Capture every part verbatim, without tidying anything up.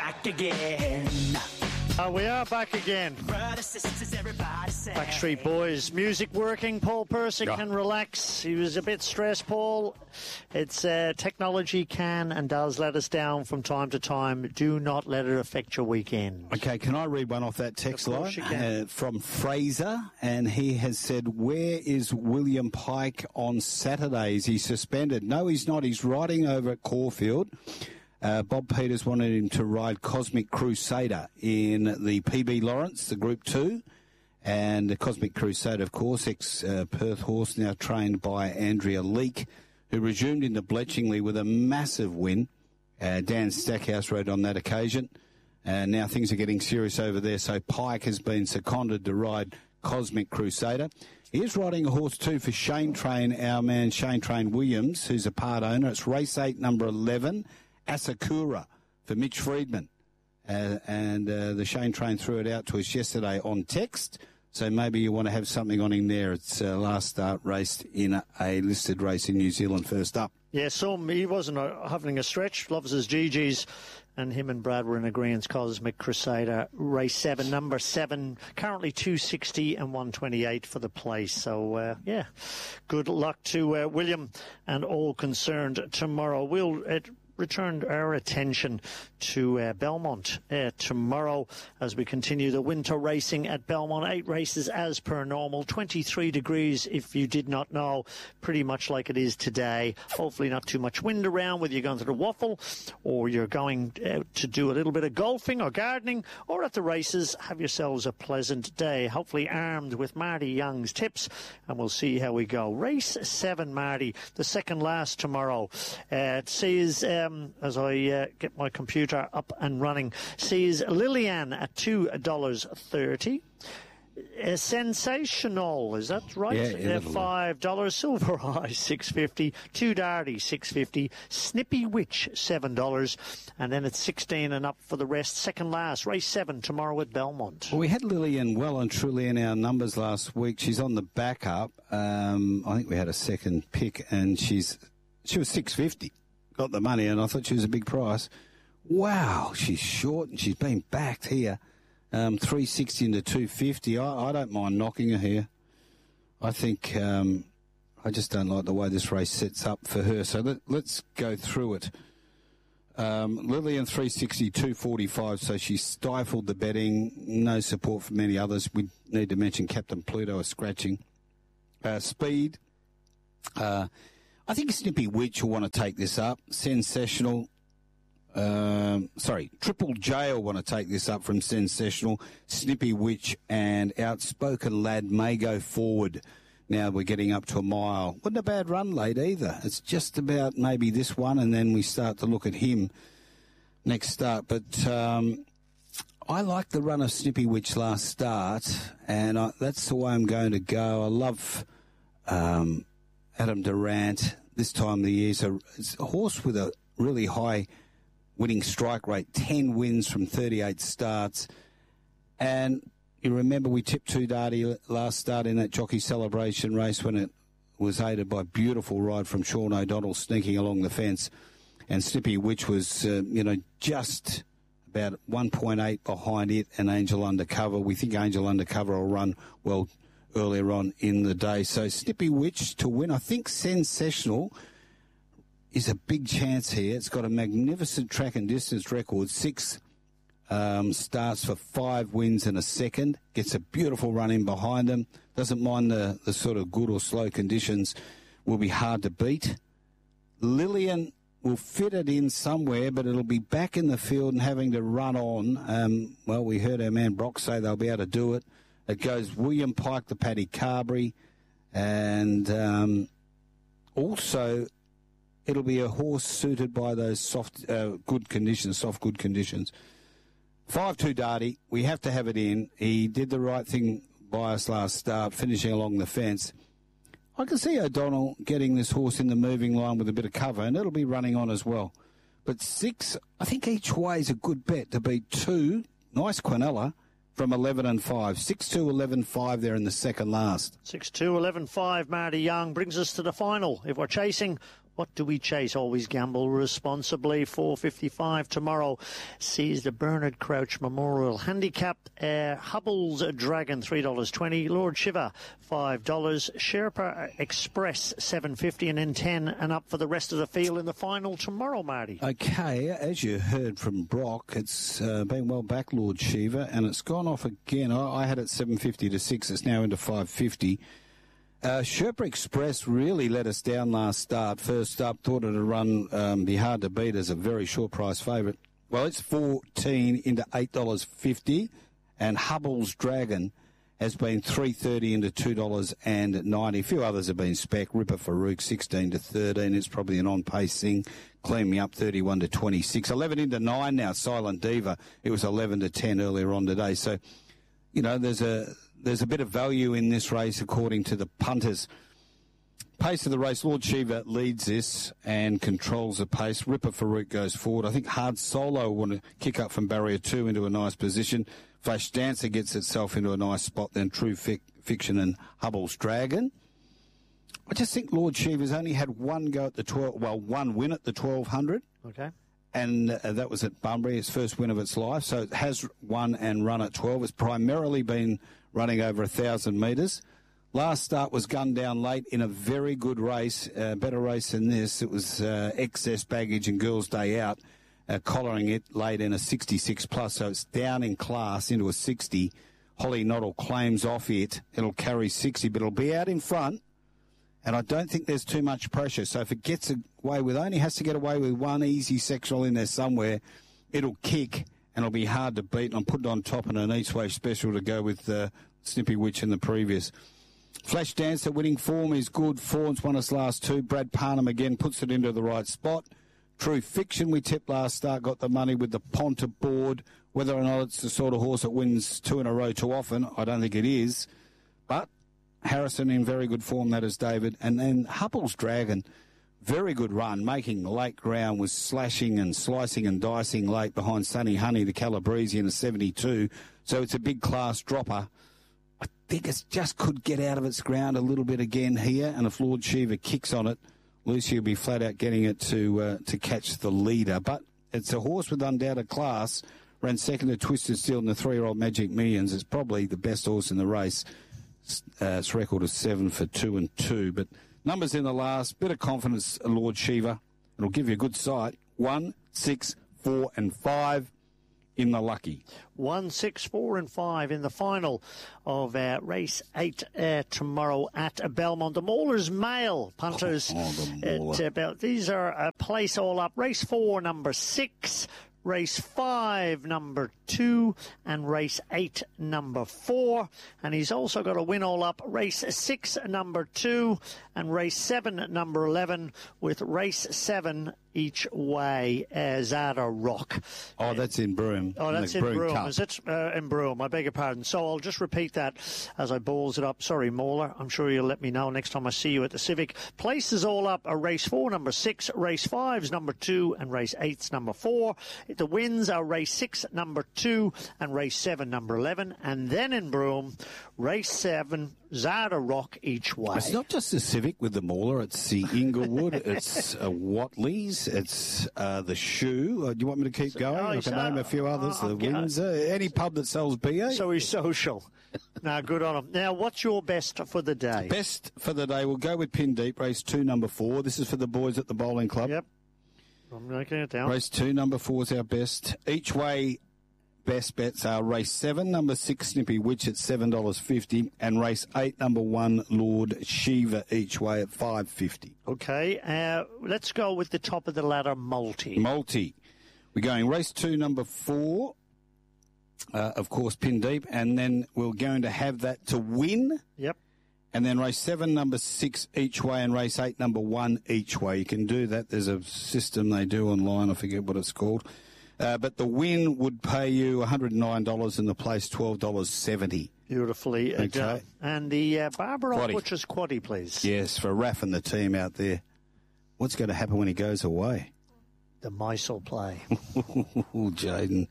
back again. Uh, we are back again. Brothers, sisters, everybody say. Backstreet Boys. Music working. Paul Persick Yeah. can relax. He was a bit stressed, Paul. It's uh, technology can and does let us down from time to time. Do not let it affect your weekend. Okay, can I read one off that text Of line course you can. uh, from Fraser? And he has said, where is William Pike on Saturday? Is he suspended? No, he's not. He's riding over at Caulfield. Uh, Bob Peters wanted him to ride Cosmic Crusader in the P B Lawrence, the Group two. And the Cosmic Crusader, of course, ex-Perth horse, now trained by Andrea Leake, who resumed into Bletchingley with a massive win. Uh, Dan Stackhouse rode on that occasion. And now things are getting serious over there, so Pike has been seconded to ride Cosmic Crusader. He is riding a horse too for Shane Train, our man Shane Train Williams, who's a part owner. It's race eight, number eleven, Asakura, for Mitch Friedman. Uh, and uh, the Shane Train threw it out to us yesterday on text, so maybe you want to have something on him there. It's uh, last start raced in a, a listed race in New Zealand first up. Yeah, so he wasn't uh, having a stretch. Loves his G Gs. And him and Brad were in agreement. Cosmic Crusader, race seven, number seven, currently two sixty and one twenty-eight for the place. So, uh, yeah, good luck to uh, William and all concerned tomorrow. We'll uh, return our attention to uh, Belmont uh, tomorrow as we continue the winter racing at Belmont. Eight races as per normal, twenty-three degrees if you did not know, pretty much like it is today. Hopefully not too much wind around, whether you're going to the Waffle or you're going uh, to do a little bit of golfing or gardening or at the races. Have yourselves a pleasant day, hopefully armed with Marty Young's tips, and we'll see how we go. Race seven, Marty, the second last tomorrow. Uh, it says, um, as I uh, get my computer up and running, sees Lillian at two dollars thirty. Uh, sensational, is that right? Yeah, uh, five dollars. Silver Eye, six fifty. Two Darty, six fifty. Snippy Witch, seven dollars. And then it's sixteen and up for the rest. Second last, race seven tomorrow at Belmont. Well, we had Lillian well and truly in our numbers last week. She's on the backup. Um, I think we had a second pick, and she's she was six fifty. Got the money, and I thought she was a big price. Wow, she's short, and she's been backed here. Um, three sixty into two fifty. I, I don't mind knocking her here. I think um, I just don't like the way this race sets up for her. So let, let's go through it. Um, Lillian three sixty, two forty-five, so she stifled the betting. No support from many others. We need to mention Captain Pluto is scratching. Uh, speed. Uh, I think Snippy Witch will want to take this up. Sensational. Um, sorry, Triple J will want to take this up from Sensational. Snippy Witch and Outspoken Lad may go forward. Now we're getting up to a mile. Wasn't a bad run late either. It's just about maybe this one, and then we start to look at him next start. But um, I like the run of Snippy Witch last start, and I, that's the way I'm going to go. I love um, Adam Durant this time of the year. So it's a horse with a really high winning strike rate, ten wins from thirty-eight starts. And you remember we tipped Two Darty last start in that Jockey Celebration race when it was aided by a beautiful ride from Sean O'Donnell sneaking along the fence. And Snippy Witch was, uh, you know, just about one point eight behind it and Angel Undercover. We think Angel Undercover will run well earlier on in the day. So Snippy Witch to win. I think Sensational is a big chance here. It's got a magnificent track and distance record. Six um, starts for five wins in a second. Gets a beautiful run in behind them. Doesn't mind the, the sort of good or slow conditions. Will be hard to beat. Lillian will fit it in somewhere, but it'll be back in the field and having to run on. Um, well, we heard our man Brock say they'll be able to do it. It goes William Pike, the Paddy Carberry, and um, also it'll be a horse suited by those soft, uh, good conditions, soft, good conditions. five two Darty, we have to have it in. He did the right thing by us last start, finishing along the fence. I can see O'Donnell getting this horse in the moving line with a bit of cover, and it'll be running on as well. But six, I think each way is a good bet to beat two. Nice Quinella from eleven and five. six two, eleven five there in the second last. six two, eleven five, Marty Young brings us to the final. If we're chasing, What do we chase? Always gamble responsibly. four fifty-five tomorrow sees the Bernard Crouch Memorial Handicap. Uh, Hubble's Dragon, three dollars twenty. Lord Shiva, five dollars. Sherpa Express, seven fifty. And then ten and up for the rest of the field in the final tomorrow, Marty. Okay, as you heard from Brock, it's uh, been well back, Lord Shiva, and it's gone off again. I, I had it seven fifty to six. It's now into five fifty. Uh, Sherpa Express really let us down last start. First up, thought it would run, um, be hard to beat as a very short price favourite. Well, it's fourteen into eight dollars fifty, and Hubble's Dragon has been three thirty into two dollars ninety. A few others have been spec. Ripper Farouk, sixteen to thirteen. It's probably an on-pace thing. Clean Me Up, thirty-one to twenty-six. eleven into nine now, Silent Diva. It was eleven to ten earlier on today. So, you know, there's a... There's a bit of value in this race, according to the punters. Pace of the race, Lord Shiva leads this and controls the pace. Ripper Farouk goes forward. I think Hard Solo want to kick up from barrier two into a nice position. Flash Dancer gets itself into a nice spot. Then True Fic- Fiction and Hubble's Dragon. I just think Lord Shiva's only had one go at the twelve. Well, one win at the twelve hundred. Okay. And uh, that was at Bunbury, its first win of its life. So it has won and run at twelve. It's primarily been running over one thousand metres. Last start was gunned down late in a very good race, uh, better race than this. It was uh, Excess Baggage and Girls' Day Out, uh, collaring it late in a sixty-six plus, so it's down in class into a sixty. Holly Noddle claims off it. It'll carry sixty, but it'll be out in front, and I don't think there's too much pressure. So if it gets away with, only has to get away with one easy sectional in there somewhere, it'll kick, and it'll be hard to beat. And I'm putting it on top in an each way special to go with uh, Snippy Witch in the previous. Flash Dancer winning form is good. Fawns won us last two. Brad Parnham again puts it into the right spot. True Fiction we tipped last start, got the money with the Ponta board. Whether or not it's the sort of horse that wins two in a row too often, I don't think it is. But Harrison in very good form, that is David. And then Hubble's Dragon, very good run, making late ground, was slashing and slicing and dicing late behind Sunny Honey, the Calabrese in a seventy-two. So it's a big class dropper. I think it just could get out of its ground a little bit again here, and if Lord Shiva kicks on it, Lucy will be flat out getting it to uh, to catch the leader. But it's a horse with undoubted class. Ran second to Twisted Steel in the three-year-old Magic Millions. It's probably the best horse in the race. Uh, its record is seven for two and two. But numbers in the last, bit of confidence, Lord Shiva. It'll give you a good sight. One, six, four, and five. In the lucky. One, six, four, and five in the final of uh, race eight uh, tomorrow at Belmont. The Maulers Mail punters. Oh, the Mauler. At, uh, Bel- these are a place all up. Race four, number six. Race five, number two, and race eight, number four. And he's also got a win all up. Race six, number two, and race seven, number eleven, with race seven each way, uh, Zada Rock. Oh, that's in Broome. Oh, that's in Broome, Broome. Cup. Is it uh, in Broome? I beg your pardon. So I'll just repeat that as I balls it up. Sorry, Mauler. I'm sure you'll let me know next time I see you at the Civic. Places all up are race four, number six, race five's number two, and race eight's number four. The wins are race six, number two, and race seven, number eleven. And then in Broome, race seven, Zada Rock each way. It's not just the Civic with the Mauler. It's the Inglewood. It's uh, Watley's. It's uh, the Shoe. Uh, do you want me to keep going? Oh, I can name a few others. oh, the okay. Windsor. Any pub that sells beer. So he's social. Now, good on him. Now, what's your best for the day? Best for the day. We'll go with Pin Deep, race two, number four. This is for the boys at the bowling club. Yep. I'm making it down. Race two, number four is our best. Each way best bets are race seven, number six, Snippy Witch at seven dollars fifty, and race eight, number one, Lord Shiva each way at five dollars fifty. Okay, uh, let's go with the top of the ladder, multi. Multi. We're going race two, number four, uh, of course, Pin Deep, and then we're going to have that to win. Yep. And then race seven, number six each way, and race eight, number one each way. You can do that. There's a system they do online. I forget what it's called. Uh, but the win would pay you one hundred nine dollars and the place twelve dollars seventy. Beautifully Okay. done. And the uh, Barbara Quaddie. Butcher's Quaddie, please. Yes, for Raff and the team out there. What's going to happen when he goes away? The mice will play. Oh, Jaden.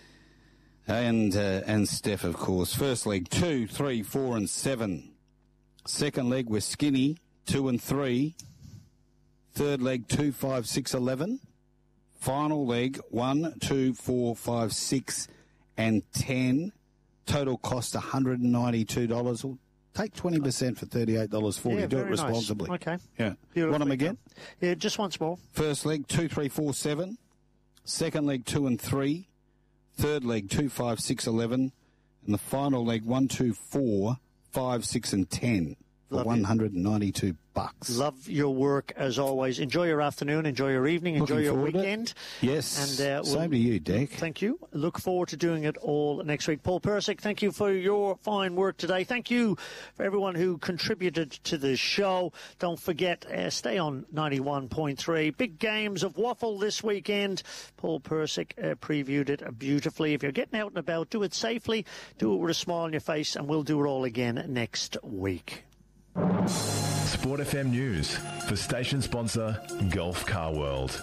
And, uh, and Steph, of course. First leg, two, three, four, and seven. Second leg, we're Skinny, two and three. Third leg, two, five, six, eleven. Final leg, one, two, four, five, six, and ten. Total cost one hundred ninety-two dollars. Well, take twenty percent for thirty-eight dollars forty. Yeah, Do it very responsibly. Nice. Okay. Yeah. Beautiful. Want them again? Yeah, just once more. First leg, two, three, four, seven. Second leg, two and three. Third leg, two, five, six, eleven. And the final leg, one, two, four, five, six, and ten. For Love one hundred ninety-two bucks. Love your work as always. Enjoy your afternoon, enjoy your evening, enjoy Looking your forward to it. weekend. Yes. And uh, we'll, same to you, Dick. Thank you. Look forward to doing it all next week. Paul Persick, thank you for your fine work today. Thank you for everyone who contributed to the show. Don't forget, uh, stay on ninety-one point three. Big games of waffle this weekend. Paul Persick uh, previewed it beautifully. If you're getting out and about, do it safely, do it with a smile on your face, and we'll do it all again next week. Sport F M News for station sponsor Gulf Car World.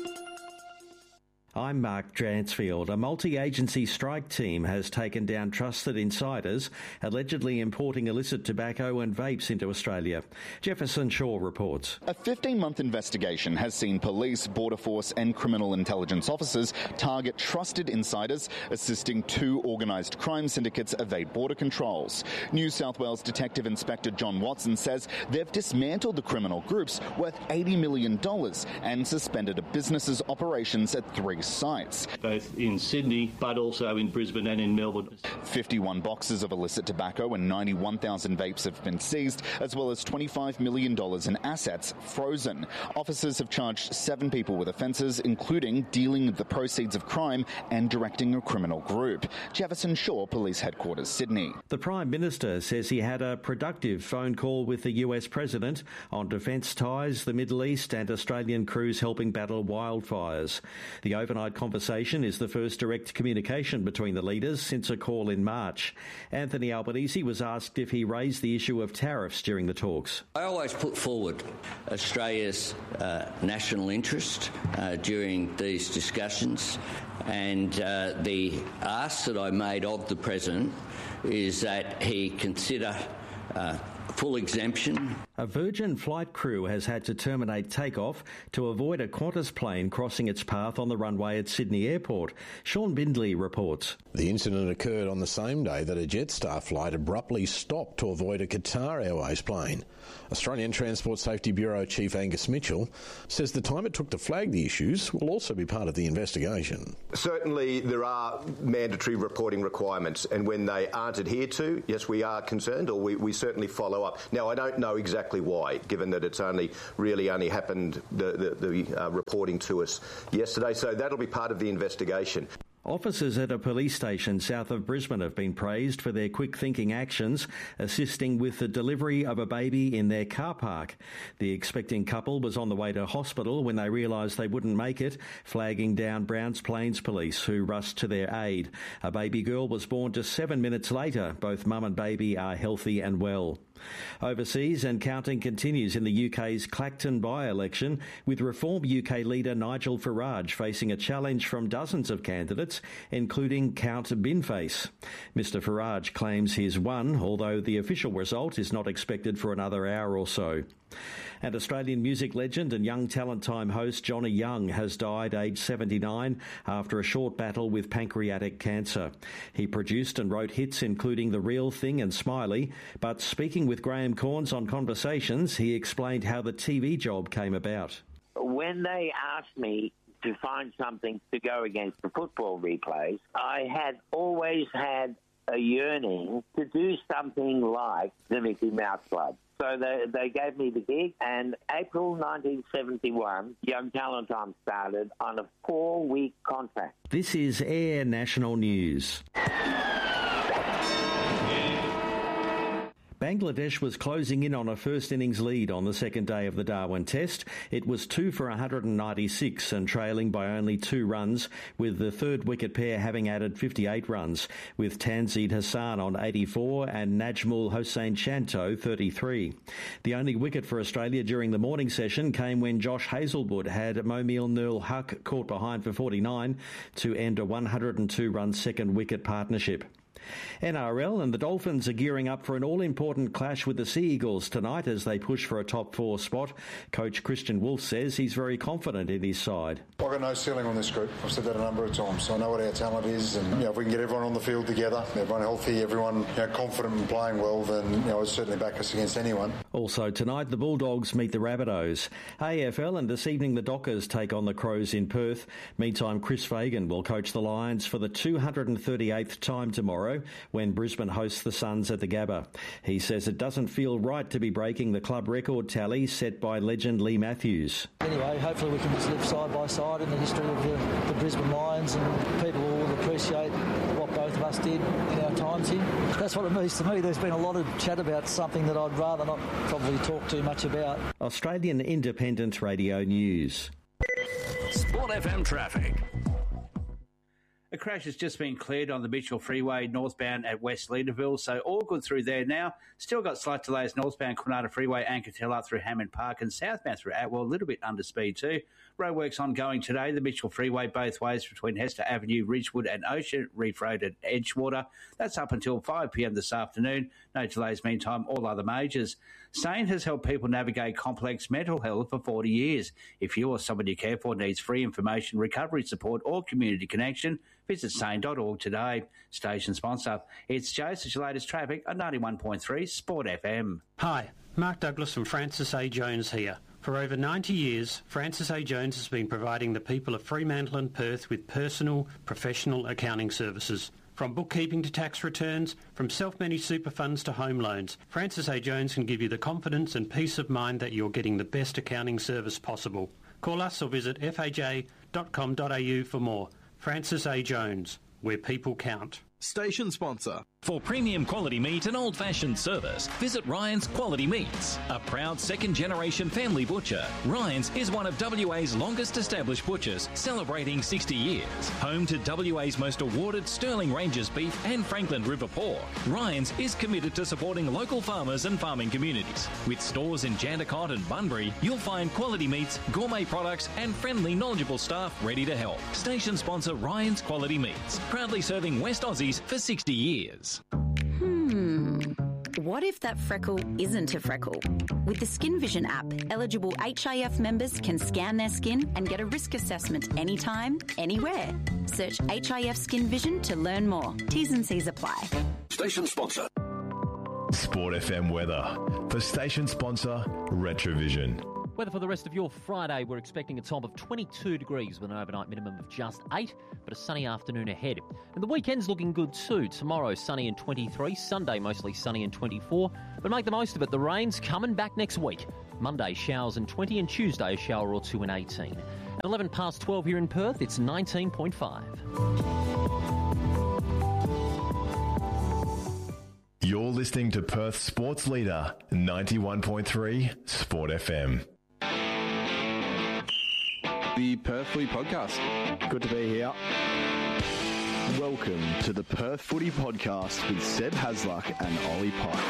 I'm Mark Dransfield. A multi-agency strike team has taken down trusted insiders allegedly importing illicit tobacco and vapes into Australia. Jefferson Shaw reports. A fifteen-month investigation has seen police, border force and criminal intelligence officers target trusted insiders assisting two organised crime syndicates evade border controls. New South Wales Detective Inspector John Watson says they've dismantled the criminal groups worth eighty million dollars and suspended a business's operations at three sites. Both in Sydney, but also in Brisbane and in Melbourne. fifty-one boxes of illicit tobacco and ninety-one thousand vapes have been seized, as well as twenty-five million dollars in assets frozen. Officers have charged seven people with offences, including dealing with the proceeds of crime and directing a criminal group. Jefferson Shaw, Police Headquarters, Sydney. The Prime Minister says he had a productive phone call with the U S President on defence ties, the Middle East and Australian crews helping battle wildfires. The overnight conversation is the first direct communication between the leaders since a call in March. Anthony Albanese was asked if he raised the issue of tariffs during the talks. I always put forward Australia's uh, national interest uh, during these discussions, and uh, the ask that I made of the President is that he consider uh, full exemption. A Virgin flight crew has had to terminate takeoff to avoid a Qantas plane crossing its path on the runway at Sydney Airport. Sean Bindley reports. The incident occurred on the same day that a Jetstar flight abruptly stopped to avoid a Qatar Airways plane. Australian Transport Safety Bureau Chief Angus Mitchell says the time it took to flag the issues will also be part of the investigation. Certainly there are mandatory reporting requirements, and when they aren't adhered to, yes, we are concerned, or we, we certainly follow up. Now, I don't know exactly why, given that it's only really only happened, the, the, the uh, reporting to us yesterday, so that'll be part of the investigation. Officers at a police station south of Brisbane have been praised for their quick-thinking actions, assisting with the delivery of a baby in their car park. The expecting couple was on the way to hospital when they realised they wouldn't make it, flagging down Browns Plains police, who rushed to their aid. A baby girl was born just seven minutes later. Both mum and baby are healthy and well. Overseas, and counting continues in the U K's Clacton by-election, with Reform U K leader Nigel Farage facing a challenge from dozens of candidates, including Count Binface. Mister Farage claims he's won, although the official result is not expected for another hour or so. And Australian music legend and Young Talent Time host Johnny Young has died aged seventy-nine after a short battle with pancreatic cancer. He produced and wrote hits including The Real Thing and Smiley, but speaking with Graham Corns on Conversations, he explained how the T V job came about. When they asked me to find something to go against the football replays, I had always had a yearning to do something like the Mickey Mouse Club. So they, they gave me the gig, and April nineteen seventy-one, Young Talent Time started on a four-week contract. This is Air National News. Bangladesh was closing in on a first innings lead on the second day of the Darwin Test. It was two for one hundred ninety-six and trailing by only two runs, with the third wicket pair having added fifty-eight runs, with Tanzid Hassan on eighty-four and Najmul Hossain Shanto thirty-three. The only wicket for Australia during the morning session came when Josh Hazlewood had Momeal Nurul Huq caught behind for forty-nine to end a one hundred two run second wicket partnership. N R L and the Dolphins are gearing up for an all-important clash with the Sea Eagles tonight as they push for a top four spot. Coach Christian Wolf says he's very confident in his side. I've got no ceiling on this group. I've said that a number of times. So I know what our talent is, and you know, if we can get everyone on the field together, everyone healthy, everyone you know, confident and playing well, then you know, I'd certainly back us against anyone. Also tonight, the Bulldogs meet the Rabbitohs. A F L, and this evening the Dockers take on the Crows in Perth. Meantime, Chris Fagan will coach the Lions for the two hundred thirty-eighth time tomorrow when Brisbane hosts the Suns at the Gabba. He says it doesn't feel right to be breaking the club record tally set by legend Lee Matthews. Anyway, hopefully we can just live side by side in the history of the, the Brisbane Lions, and people will appreciate what both of us did in our times here. That's what it means to me. There's been a lot of chat about something that I'd rather not probably talk too much about. Australian Independent Radio News. Sport F M traffic. A crash has just been cleared on the Mitchell Freeway northbound at West Leederville, so all good through there now. Still got slight delays northbound Kwinana Freeway, Ankertell up through Hammond Park, and southbound through Atwell, a little bit under speed too. Roadworks ongoing today, the Mitchell Freeway both ways between Hester Avenue, Ridgewood and Ocean Reef Road at Edgewater. That's up until five p m this afternoon. No delays meantime, all other majors. SANE has helped people navigate complex mental health for forty years. If you or someone you care for needs free information, recovery support or community connection, visit sane dot org today. Station sponsor. It's Jace, it's your latest traffic on ninety-one point three Sport F M. Hi, Mark Douglas from Francis A. Jones here. For over ninety years, Francis A. Jones has been providing the people of Fremantle and Perth with personal, professional accounting services. From bookkeeping to tax returns, from self-managed super funds to home loans, Francis A. Jones can give you the confidence and peace of mind that you're getting the best accounting service possible. Call us or visit f a j dot com dot a u for more. Francis A. Jones, where people count. Station sponsor. For premium quality meat and old-fashioned service, visit Ryan's Quality Meats. A proud second-generation family butcher, Ryan's is one of W A's longest-established butchers, celebrating sixty years. Home to W A's most awarded Sterling Ranges beef and Franklin River pork, Ryan's is committed to supporting local farmers and farming communities. With stores in Jandakot and Bunbury, you'll find quality meats, gourmet products and friendly, knowledgeable staff ready to help. Station sponsor Ryan's Quality Meats, proudly serving West Aussies for sixty years. Hmm. What if that freckle isn't a freckle? With the Skin Vision app, eligible H I F members can scan their skin and get a risk assessment anytime, anywhere. Search H I F Skin Vision to learn more. T's and C's apply. Station sponsor. Sport F M weather for station sponsor Retrovision. Weather for the rest of your Friday, we're expecting a top of twenty-two degrees with an overnight minimum of just eight, but a sunny afternoon ahead. And the weekend's looking good too. Tomorrow, sunny and twenty-three. Sunday, mostly sunny and twenty-four. But make the most of it. The rain's coming back next week. Monday, showers and twenty, and Tuesday, a shower or two and eighteen. At eleven past twelve here in Perth, it's nineteen point five. You're listening to Perth Sports Leader, ninety-one point three Sport F M. The Perth Footy Podcast. Good to be here. Welcome to the Perth Footy Podcast with Seb Hasluck and Ollie Pike.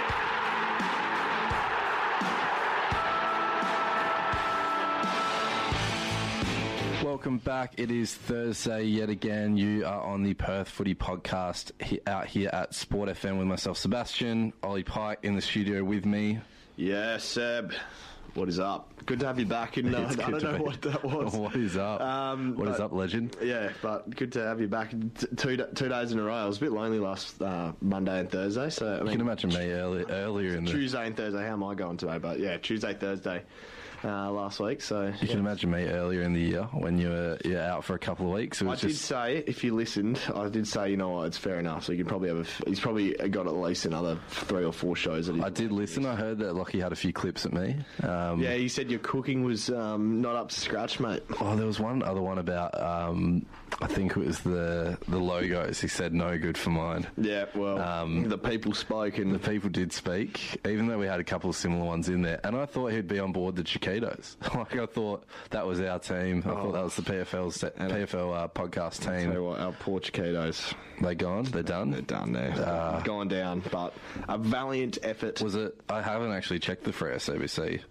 Welcome back. It is Thursday yet again. You are on the Perth Footy Podcast he, out here at Sport F M with myself, Sebastian, Ollie Pike in the studio with me. Yeah, Seb. What is up? Good to have you back. In, uh, I don't know what that was. What is up? Um, what but, is up, legend? Yeah, but good to have you back. T- two two days in a row. I was a bit lonely last uh, Monday and Thursday. So I mean, you can imagine me early, earlier in the Tuesday and Thursday. How am I going today? But yeah, Tuesday, Thursday. Uh, last week, so you yeah. can imagine me earlier in the year when you were you're out for a couple of weeks. It was I just... did say, if you listened, I did say, you know what, it's fair enough. So you can probably have. A, he's probably got at least another three or four shows. That I did listen. I heard that Lockie had a few clips at me. Um, yeah, he said your cooking was um, not up to scratch, mate. Oh, there was one other one about. Um, I think it was the the logos. He said no good for mine. Yeah, well, um, the people spoke, and the people did speak, even though we had a couple of similar ones in there. And I thought he'd be on board the Chiquitos. Like I thought that was our team. I oh. thought that was the P F L's P F L uh, podcast team. I'll tell you what, our poor Chiquitos. They gone? They're done? They're done now. Uh, gone down, but a valiant effort. Was it? I haven't actually checked the Freo C B C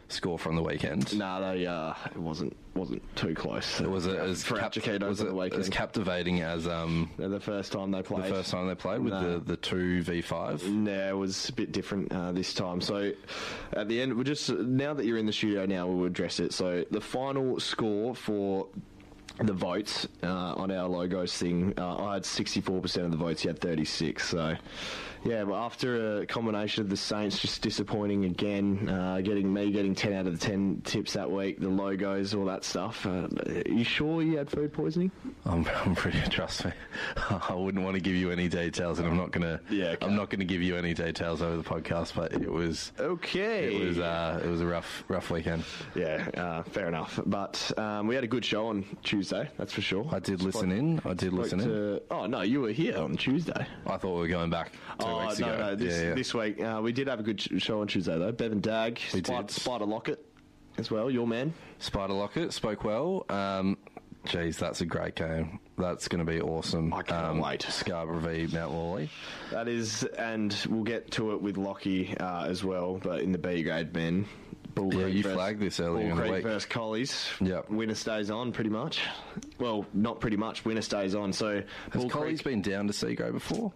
score from the weekend? No, they uh, it wasn't wasn't too close. It was a, as for cap- Chiquitos was on it the weekend. as captivating as um Yeah, the first time they played. the first time they played with No. the the two v five. Yeah, it was a bit different uh, this time. So at the end, we'll just now that you're in the studio now, we'll address it. So the final score for the votes uh, on our logos thing, uh, I had sixty-four percent of the votes. You had thirty-six. So, yeah, but after a combination of the Saints just disappointing again, uh, getting me getting ten out of the ten tips that week, the logos, all that stuff. Uh, are you sure you had food poisoning? I'm, I'm pretty. Trust me, I wouldn't want to give you any details, and I'm not gonna. Yeah, okay. I'm not gonna give you any details over the podcast. But it was okay. It was. Uh, it was a rough, rough weekend. Yeah, uh, fair enough. But um, we had a good show on Tuesday, that's for sure. I did Spoke- listen in. I did spoke listen in. to- Oh no, you were here on Tuesday. I thought we were going back two oh weeks no, ago. no, this, yeah, yeah. this week uh, we did have a good sh- show on Tuesday though. Bevan Dag, We Spider, did. Spider Lockett as well. Your man. Spider Lockett spoke well. Um, geez, that's a great game. That's going to be awesome. I can't um, wait. Scarborough v Mount Lawley. That is, and we'll get to it with Lockie uh, as well. But in the B grade men. Bull Yeah, Creek you versus- flagged this earlier Bull in the Creek week. versus Collies. Yep. Winner stays on, pretty much. Well, not pretty much. Winner stays on. So Has Bull Collies Creek, been down to C grade before?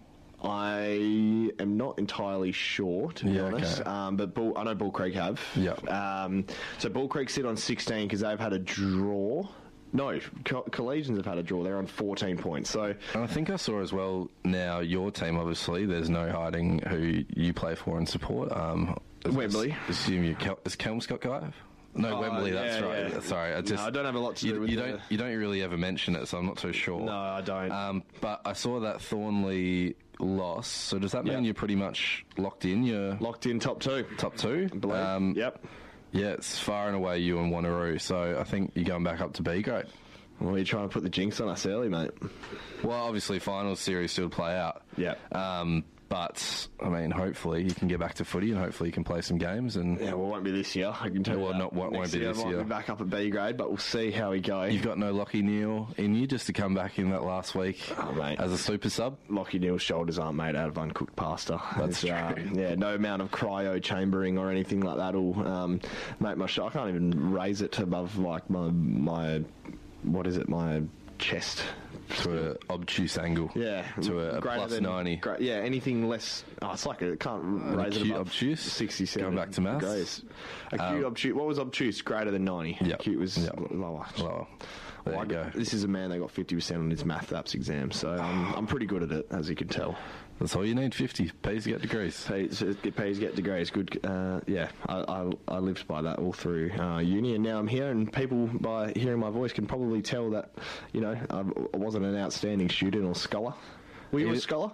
I am not entirely sure, to be Yeah, honest. okay. Um, but Bull, I know Bull Creek have. Yep. Um, so Bull Creek sit on sixteen because they've had a draw. No, Co- Collegians have had a draw. They're on fourteen points. So And I think I saw as well now your team, obviously, there's no hiding who you play for and support. Um, Wembley. Assume you Kel- is Kelmscott guy? No, Oh, Wembley. That's yeah, right. yeah. Sorry, I No, just I don't have a lot to you, do with you the- don't you don't really ever mention it, so I'm not too sure. No, I don't. Um, but I saw that Thornley loss. So does that mean Yep. you're pretty much locked in? You're locked in top two. Top two. I believe. Um, yep. Yeah, it's far and away you and Wanneroo. So I think you're going back up to B grade. Well, you're trying to put the jinx on us early, mate. Well, obviously, finals series still play out. Yeah. Um, but, I mean, hopefully you can get back to footy and hopefully you can play some games. And Yeah, well, it won't be this year. I can tell Well, you. that. not- won't- Next won't be year, this I might year. be back up at B grade, but we'll see how we go. You've got no Lockie Neal in you just to come back in that last week Oh, mate. as a super sub. Lockie Neal's shoulders aren't made out of uncooked pasta. That's It's, uh, true. yeah, no amount of cryo chambering or anything like that will um, make my shot. I can't even raise it to above like my my what is it my chest. To an obtuse angle. Yeah, To a, a greater plus than- ninety. gra- yeah, anything less. Oh, it's like it can't An raise it acute above obtuse? sixty-seven. Going back to maths? degrees. Acute Um, obtuse. What was obtuse? Greater than ninety. Yep. Acute was Yep. lower. Lower. There Well, I you go. got- This is a man that got fifty percent on his math apps exam, so I'm, I'm pretty good at it, as you can tell. That's all you need, fifty. Pays to get degrees. Pays, it pays get degrees. Good. Uh, yeah, I, I, I lived by that all through uh, uni, and now I'm here, and people, by hearing my voice, can probably tell that, you know, I, I wasn't an outstanding student or scholar. Were you a Yeah. scholar?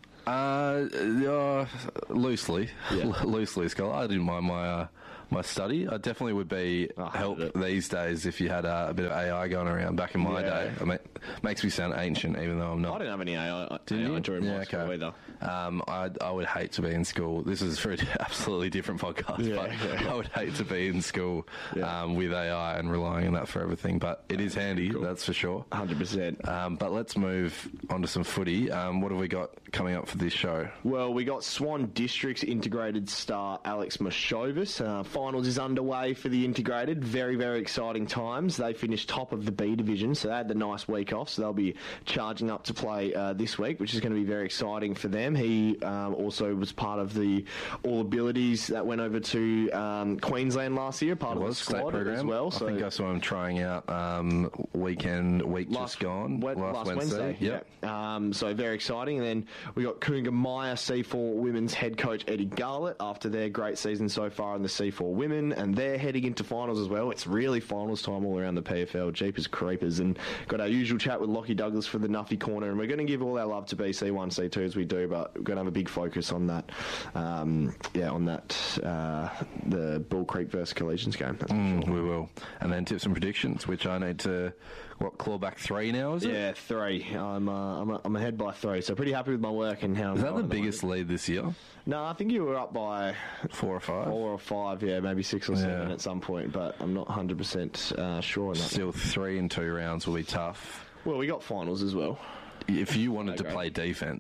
Uh, uh, loosely. Yeah. loosely, scholar. I didn't mind my uh, my study. I definitely would be I hated help it. these days if you had uh, a bit of A I going around. Back in my Yeah. day, I mean, makes me sound ancient, even though I'm not. I didn't have any A I, Didn't A I you? during Yeah, my school okay. either. Um, I, I would hate to be in school. This is for an absolutely different podcast, Yeah, but yeah. I would hate to be in school Yeah. um, with A I and relying on that for everything. But it is handy, that's for sure. one hundred percent. Um, but let's move on to some footy. Um, what have we got coming up for this show? Well, we got Swan District's integrated star Alex Mashovis. Uh, finals is underway for the integrated. Very, very exciting times. They finished top of the B division, so they had the nice week off. So they'll be charging up to play uh, this week, which is going to be very exciting for them. He um, also was part of the All Abilities that went over to um, Queensland last year, part It of was the state squad program as well. I So think I saw him trying out um, weekend week last, just gone Wed- last, last Wednesday. Wednesday. Yep. Yeah. Um, so very exciting. And then we got Coonga Maya C four Women's head coach Eddie Garlett after their great season so far in the C four Women, and they're heading into finals as well. It's really finals time all around the P F L. Jeepers creepers. And got our usual chat with Lockie Douglas for the Nuffy Corner, and we're going to give all our love to B C one, C two as we do, but we're going to have a big focus on that. Um, yeah, on that uh, the Bull Creek versus Collegians game. That's for Mm, sure. we will. And then tips and predictions, which I need to, what, claw back three now, is it? Yeah, three. I'm uh, I'm, I'm ahead by three, so pretty happy with my work and how. Is I'm that going the at biggest lead this year? No, I think you were up by Four or five? four or five, yeah, maybe six or seven Yeah. at some point, but I'm not one hundred percent uh, sure on that. Still three and two rounds will be tough. Well, we got finals as well. If you wanted to Okay. play defence,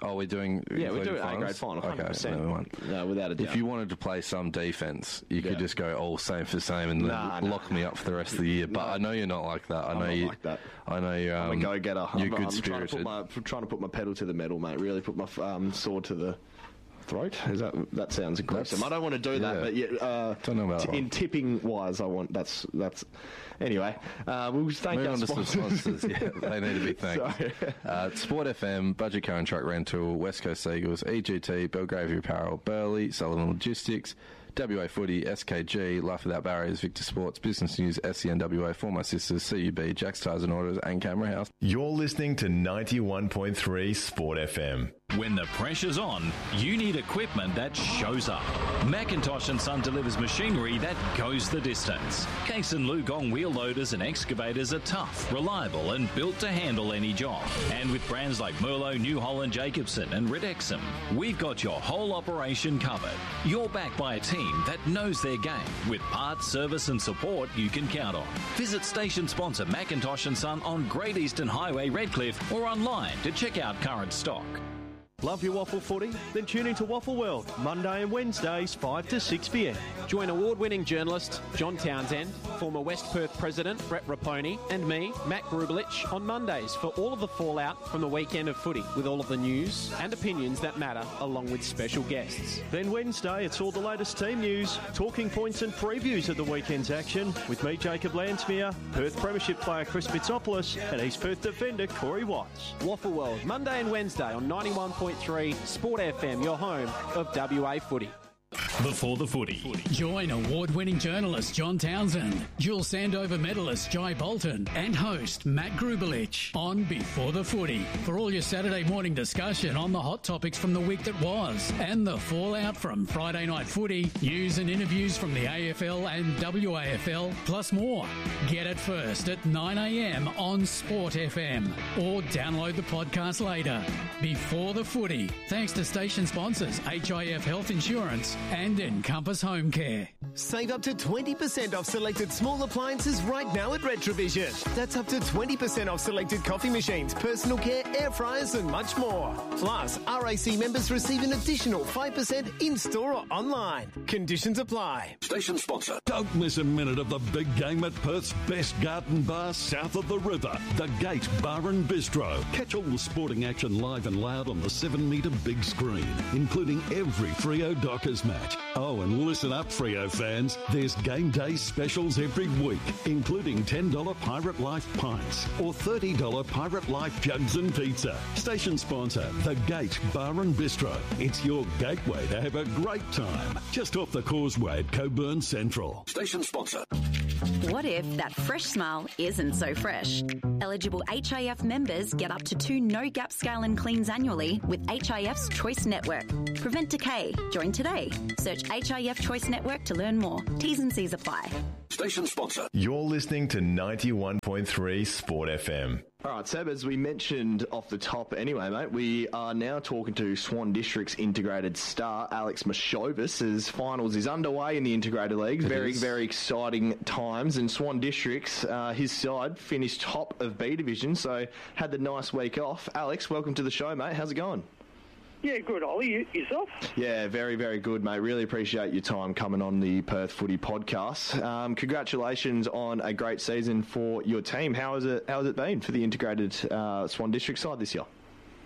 Oh, we're doing. Yeah, we're including doing A finals? grade final. one hundred Okay, percent. never mind. No, without a doubt. If you wanted to play some defence, you Yeah. could just go all same for same and Nah, then nah. lock me up for the rest of the year. But No. I know you're not like that. I I'm know not you. like that. I know you. Um, I'm a go-getter. You're I'm, good I'm spirited. trying to, put my, trying to put my pedal to the metal, mate. Really put my um, sword to the throat. Is that that sounds aggressive? That's- I don't want to do that, yeah. but yeah, uh, Don't know about t- that in one. tipping wise, I want that's that's. Anyway, uh, we'll just thank Move our on to some sponsors. sponsors. Yeah, they need to be thanked. Sorry. Uh, Sport F M, Budget Car and Truck Rental, West Coast Eagles, E G T, Belgravia Apparel, Burley, Sullivan Logistics, W A Footy, S K G, Life Without Barriers, Victor Sports, Business News, S C N W A, For My Sisters, C U B, Jack's Tyres and Autos, and Camera House. You're listening to ninety-one point three Sport F M. When the pressure's on, you need equipment that shows up. Macintosh and Son delivers machinery that goes the distance. Case and Lugong wheel loaders and excavators are tough, reliable and built to handle any job. And with brands like Merlot, New Holland, Jacobson and Redexum, we've got your whole operation covered. You're backed by a team that knows their game with parts, service and support you can count on. Visit station sponsor Macintosh and Son on Great Eastern Highway, Redcliffe, or online to check out current stock. Love your waffle footy? Then tune into Waffle World, Monday and Wednesdays, five to six p m. Join award-winning journalist John Townsend, former West Perth President Brett Raponi, and me, Matt Grubelich, on Mondays for all of the fallout from the weekend of footy, with all of the news and opinions that matter, along with special guests. Then Wednesday, it's all the latest team news, talking points and previews of the weekend's action with me, Jacob Lansmere, Perth Premiership player Chris Mitsopoulos, and East Perth defender Corey Watts. Waffle World, Monday and Wednesday on ninety-one point three Sport F M, your home of W A footy. Before the footy. Join award-winning journalist John Townsend, dual Sandover medalist Jai Bolton, and host Matt Grubelich on Before the Footy for all your Saturday morning discussion on the hot topics from the week that was and the fallout from Friday night footy, news and interviews from the A F L and W A F L, plus more. Get it first at nine a m on Sport F M or download the podcast later. Before the Footy, thanks to station sponsors H I F Health Insurance and Encompass Home Care. Save up to twenty percent off selected small appliances right now at Retrovision. That's up to twenty percent off selected coffee machines, personal care, air fryers and much more. Plus, R A C members receive an additional five percent in-store or online. Conditions apply. Station sponsor. Don't miss a minute of the big game at Perth's best garden bar south of the river, the Gate Bar and Bistro. Catch all the sporting action live and loud on the seven metre big screen, including every Freo Dockers match. Oh, and listen up, Freo fans. There's game day specials every week, including ten dollars Pirate Life pints or thirty dollars Pirate Life jugs and pizza. Station sponsor, the Gate Bar and Bistro. It's your gateway to have a great time. Just off the causeway at Coburn Central. Station sponsor. What if that fresh smile isn't so fresh? Eligible H I F members get up to two no-gap scale and cleans annually with H I F's Choice Network. Prevent decay. Join today. Search H I F Choice Network to learn more. T's and C's apply. Station sponsor. You're listening to ninety-one point three Sport F M. All right, Seb, as we mentioned off the top anyway, mate, we are now talking to Swan District's integrated star, Alex Mashovis, as finals is underway in the integrated leagues. It very, is. very exciting times. And Swan District's, uh, his side finished top of B Division, so had the nice week off. Alex, welcome to the show, mate. How's it going? Yeah, good, Ollie. You, yourself? Yeah, very, very good, mate. Really appreciate your time coming on the Perth Footy podcast. Um, congratulations on a great season for your team. How has it, how has it been for the integrated uh, Swan District side this year?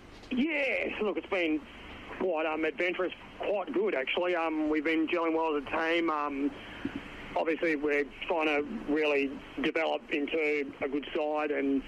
Yeah, look, it's been quite um, adventurous, quite good, actually. Um, we've been gelling well as a team. Um, obviously, we're trying to really develop into a good side, and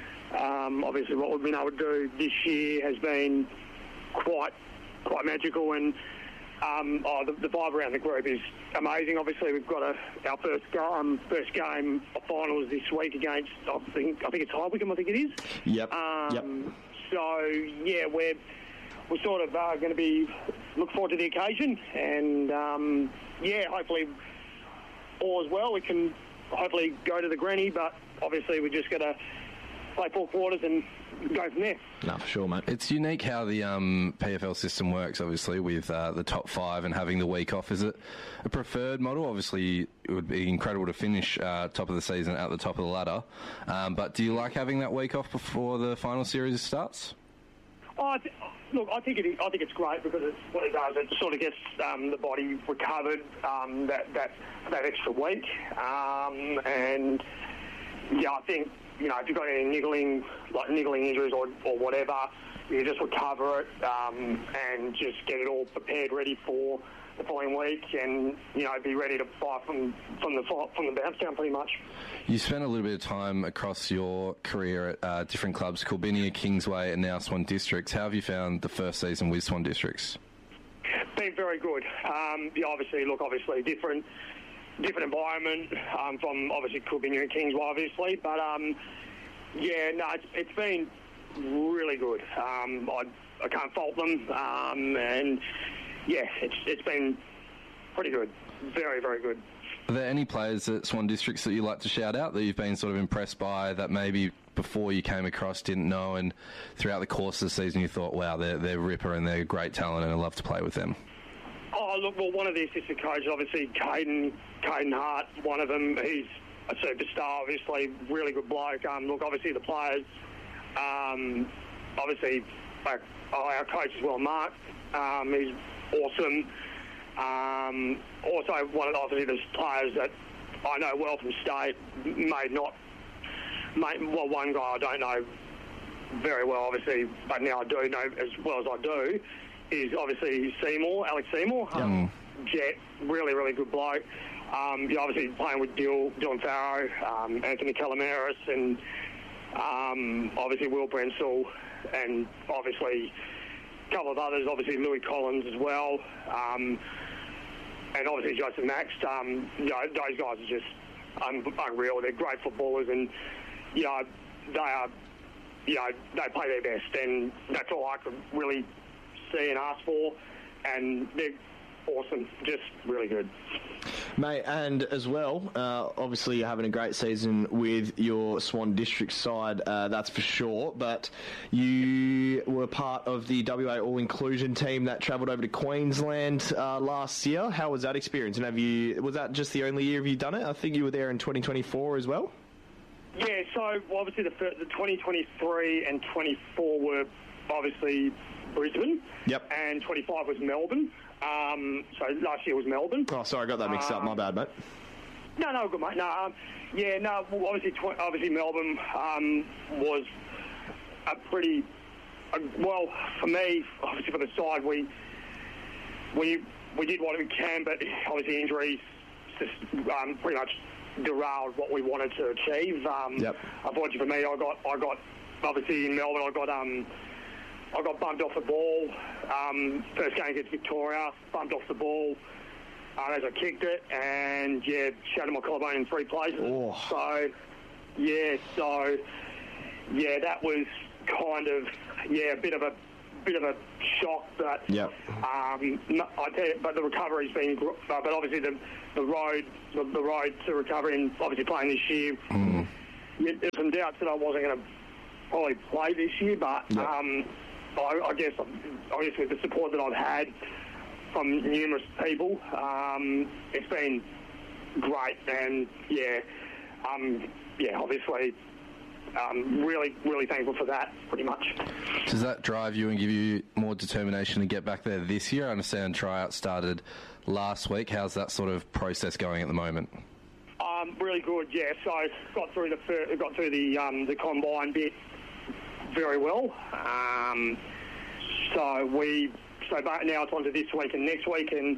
um, obviously what we've been able to do this year has been quite quite magical, and um, oh, the, the vibe around the group is amazing. Obviously, we've got a, our first um, first game of finals this week against I think I think it's High Wycombe, I think it is. Yep. Um, yep. So yeah, we're we're sort of uh, going to be look forward to the occasion, and um, yeah, hopefully all is well. We can hopefully go to the granny, but obviously we're just going to play four quarters and go from there. No, for sure, mate. It's unique how the um, P F L system works, obviously, with uh, the top five and having the week off. Is it a preferred model? Obviously, it would be incredible to finish uh, top of the season at the top of the ladder. Um, but do you like having that week off before the final series starts? Oh, I th- look, I think it. I think it's great because it's what it does. It sort of gets um, the body recovered um, that that that extra week, um, and yeah, I think you know if you've got any niggling like niggling injuries or, or whatever, you just recover it um, and just get it all prepared, ready for the following week, and you know be ready to fight from from the from the bounce down pretty much. You spent a little bit of time across your career at uh, different clubs, Coolbinia, Kingsway, and now Swan Districts. How have you found the first season with Swan Districts? Been very good. Um, yeah, obviously, look, obviously different different environment um, from obviously Coolbinia and Kingsway, obviously, but um, yeah, no, it's, it's been really good. Um, I I can't fault them, um, and yeah, it's it's been pretty good. Very, very good. Are there any players at Swan Districts that you like to shout out that you've been sort of impressed by that maybe before you came across didn't know, and throughout the course of the season you thought, wow, they're, they're ripper and they're great talent and I'd love to play with them? Oh, look, well, one of the assistant coaches, obviously, Caden, Caden Hart, one of them, he's a superstar, obviously, really good bloke. Um, look, obviously, the players, um, obviously, like, oh, our coach as well, Mark, um, he's awesome. Um, also, one of the, obviously, the players that I know well from state, may not, may, well, one guy I don't know very well, obviously, but now I do know as well as I do, is obviously Seymour, Alex Seymour. Yep. Um, Jet, really, really good bloke. Um, you're obviously playing with Dill, Dylan Farrow, um, Anthony Calamaris, and um, obviously Will Brensel, and obviously a couple of others, obviously Louis Collins as well, um, and obviously Joseph Max. Um, you know, those guys are just un- unreal. They're great footballers, and you know, they are, you know, they play their best, and that's all I could really see and ask for, and they're awesome, just really good. Mate, and as well, uh, obviously you're having a great season with your Swan District side, uh, that's for sure, but you were part of the W A All-Inclusion team that travelled over to Queensland uh, last year. How was that experience? And have you, was that just the only year have you done it? I think you were there in twenty twenty-four as well? Yeah, so obviously the, first, the twenty twenty-three and twenty-four were obviously Brisbane. Yep. And twenty-five was Melbourne. Um, so last year was Melbourne. Oh, sorry, I got that mixed um, up. My bad, mate. No, no, good, mate. No, um, yeah, no, well, obviously, tw- obviously Melbourne um, was a pretty, uh, well, for me, obviously for the side, we we we did what we can, but obviously injuries just um, pretty much derailed what we wanted to achieve. Um, yep. Unfortunately for me, I got, I got, obviously in Melbourne, I got, um, I got bumped off the ball. Um, first game against Victoria, bumped off the ball uh, as I kicked it, and yeah, shattered my collarbone in three places. Oh. So, yeah, so yeah, that was kind of yeah a bit of a bit of a shock. But yep. um, no, I tell you, but the recovery's been, uh, but obviously the the road the, the road to recovery, and obviously playing this year. Mm. Yeah, there's some doubts that I wasn't going to probably play this year, but. Yep. Um, I, I guess, obviously, the support that I've had from numerous people, um, it's been great, and yeah, um, yeah, obviously, um, really, really thankful for that, pretty much. Does that drive you and give you more determination to get back there this year? I understand tryouts started last week. How's that sort of process going at the moment? Um, really good, yeah. So got through the fir- got through the um, the combine bit very well. Um, so we, so but now it's on to this week and next week, and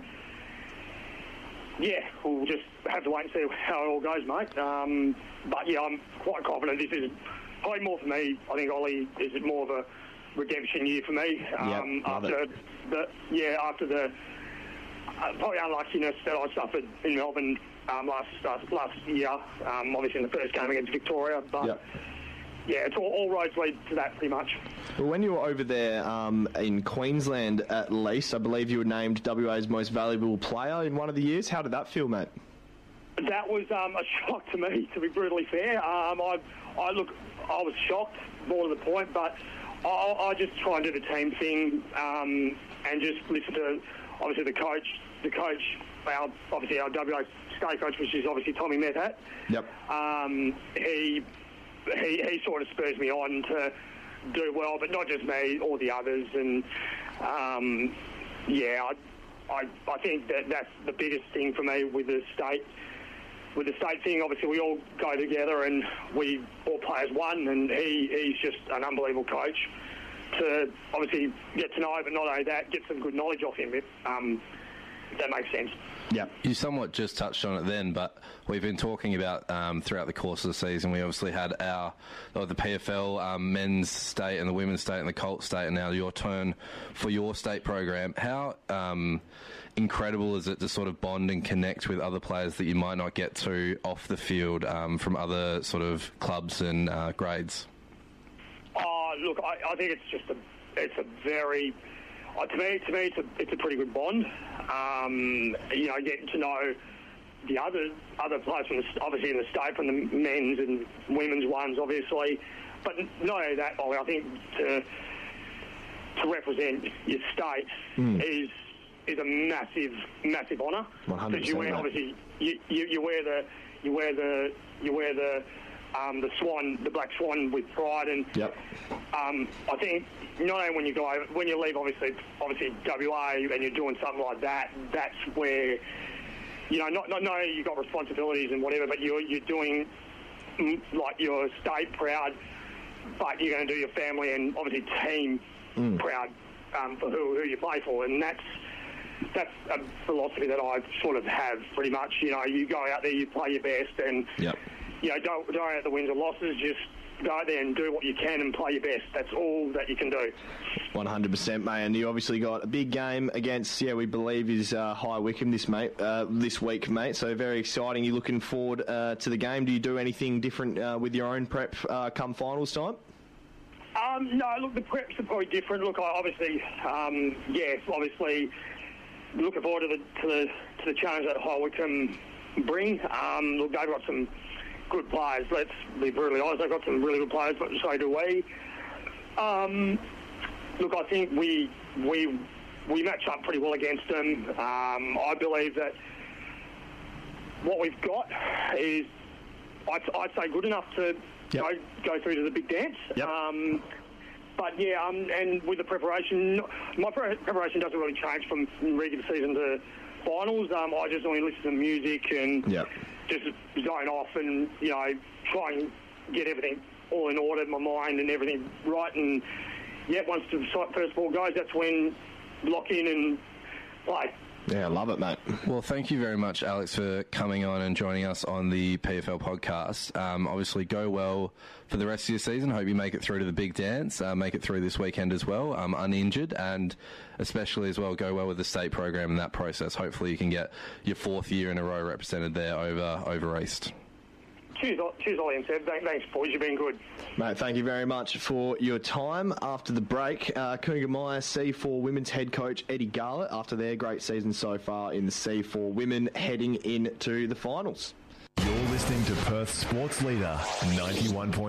yeah, we'll just have to wait and see how it all goes, mate. Um, but yeah, I'm quite confident this is probably more for me. I think Ollie is more of a redemption year for me. Um, yep, love after it. the yeah, after the uh, probably unluckiness that I suffered in Melbourne um, last uh, last year, um, obviously in the first game against Victoria, but. Yep. Yeah, it's all, all roads lead to that pretty much. Well, when you were over there um, in Queensland, at least, I believe you were named W A's most valuable player in one of the years. How did that feel, mate? That was um, a shock to me, to be brutally fair. Um, I, I look, I was shocked, more to the point, but I, I just try and do the team thing um, and just listen to, obviously, the coach, the coach, our, obviously our W A state coach, which is obviously Tommy Methat. Yep. Um, he. He, he sort of spurs me on to do well, but not just me, all the others. And um, yeah, I, I I think that that's the biggest thing for me with the state. With the state thing, obviously we all go together and we all play as one, and he, he's just an unbelievable coach to obviously get to know, but not only that, get some good knowledge off him, if, um, if that makes sense. Yeah, you somewhat just touched on it then, but we've been talking about um, throughout the course of the season. We obviously had our oh, the P F L um, men's state and the women's state and the Colt state, and now your turn for your state program. How um, incredible is it to sort of bond and connect with other players that you might not get to off the field um, from other sort of clubs and uh, grades? Oh, look, I, I think it's just a, it's a very, uh, to me, to me, it's a, it's a pretty good bond. Um, you know, getting to know the other other players from the, obviously in the state, from the men's and women's ones, obviously. But not only that, Ollie, I think to to represent your state mm. is is a massive, massive honour. Because you wear, obviously, you, you, you wear the you wear the you wear the um, the swan, the black swan, with pride. And yep. um, I think not only when you go when you leave, obviously, obviously W A, and you're doing something like that, that's where, you know, not not only you've got responsibilities and whatever, but you're you're doing like your state proud, but you're going to do your family and obviously team mm. proud um, for who, who you play for, and that's that's a philosophy that I sort of have pretty much. You know, you go out there, you play your best, and yep. you know, don't don't have the wins or losses. Just go out there and do what you can and play your best. That's all that you can do. one hundred percent, mate. And you obviously got a big game against, yeah, we believe is uh, High Wycombe this mate uh, this week, mate. So very exciting. You looking forward uh, to the game? Do you do anything different uh, with your own prep uh, come finals time? Um, no, look, the preps are probably different. Look, I obviously, um, yes, obviously, looking forward to the to the, to the challenge that High Wycombe bring. Um, look, they've got some good players. Let's be brutally honest. They've got some really good players, but so do we. Um, look, I think we we we match up pretty well against them. Um, I believe that what we've got is, I'd, I'd say, good enough to yep. go go through to the big dance. Yep. Um, but yeah, um, and with the preparation, my pre- preparation doesn't really change from regular season to finals. Um, I just only listen to music and yep. just zone off, and you know, try and get everything all in order, my mind and everything right. And yeah, once the first ball goes, that's when lock in and play. Yeah, I love it, mate. Well, thank you very much, Alex, for coming on and joining us on the P F L podcast. Um, obviously, go well for the rest of your season. Hope you make it through to the big dance, uh, make it through this weekend as well, um, uninjured, and especially as well, go well with the state program in that process. Hopefully you can get your fourth year in a row represented there over, over East. Cheers, cheers, Ollie and Seb. Thanks, boys. You've been good. Mate, thank you very much for your time. After the break, uh, Coongamaya C four women's head coach Eddie Garlett, after their great season so far in the C four women, heading into the finals. You're listening to Perth Sports Leader ninety-one point